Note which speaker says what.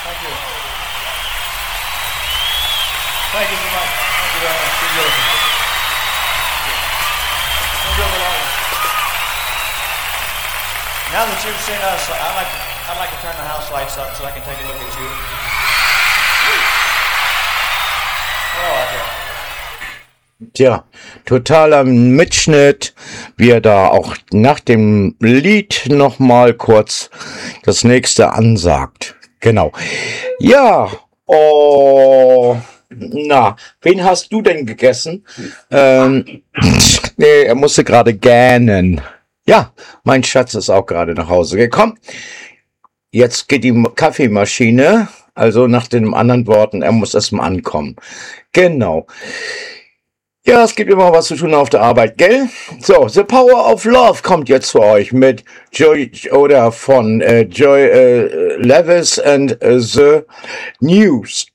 Speaker 1: Thank you. Thank you so much. Thank you very much. Be beautiful. Thank you. Now that you've seen us, I'd like to turn the house lights up so I can take a look at you. Hello out there.
Speaker 2: Tja, totaler Mitschnitt, wie er da auch nach dem Lied nochmal kurz das nächste ansagt. Genau. Ja, oh, na, wen hast du denn gegessen? Nee, er musste gerade gähnen. Ja, mein Schatz ist auch gerade nach Hause gekommen. Jetzt geht die Kaffeemaschine, also nach den anderen Worten, er muss erstmal ankommen. Genau. Ja, es gibt immer was zu tun auf der Arbeit, gell? So, The Power of Love kommt jetzt für euch mit Joy oder von Joy Levis and The News.